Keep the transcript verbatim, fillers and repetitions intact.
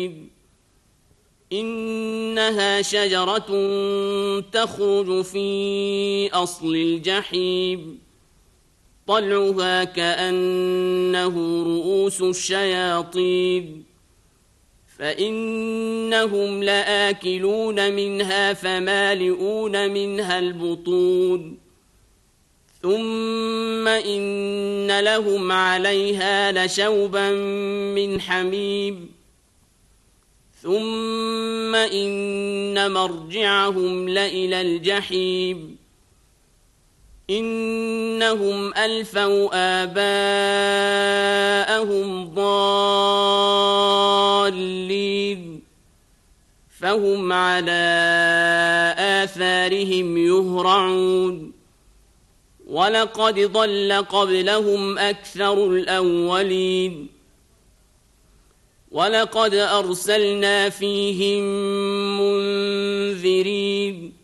إنها شجرة تخرج في أصل الجحيم طلعها كأنه رؤوس الشياطين فإنهم لآكلون منها فمالئون منها البطون ثم إن لهم عليها لشوبا من حميم ثم إن مرجعهم لإلى الجحيم إنهم ألفوا آباءهم ضالين فهم على آثارهم يهرعون ولقد ضل قبلهم أكثر الأولين ولقد أرسلنا فيهم منذرين